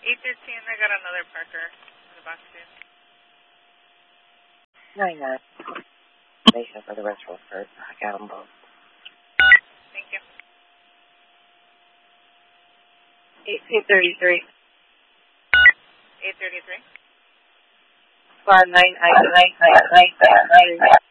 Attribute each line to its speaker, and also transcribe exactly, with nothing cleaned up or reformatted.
Speaker 1: eight thirteen, I got another Parker in the box too.
Speaker 2: nine nine. Station for the rest roll first. I got them both.
Speaker 1: Thank you.
Speaker 2: eighteen thirty-three.
Speaker 1: eight thirty-three.
Speaker 2: Five nine nine nine nine nine nine.